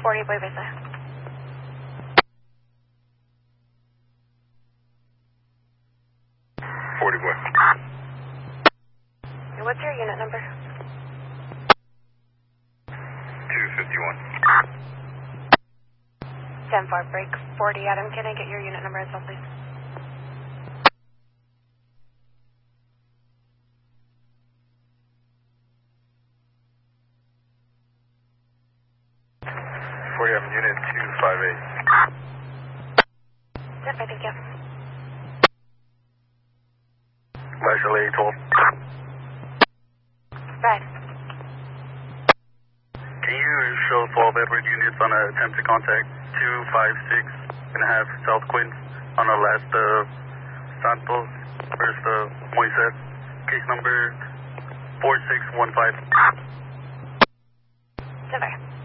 40, voy besa. What's your unit number? 251. 10-4, break 40, Adam. Can I get your unit number as well, please? I'm unit 258. Yep, I think, yeah. Marshall 812. Right. Can you show 12 Edward units on an attempt to contact 256.5 South Quinn on the last Santos versus Moises, case number 4615. 10-4.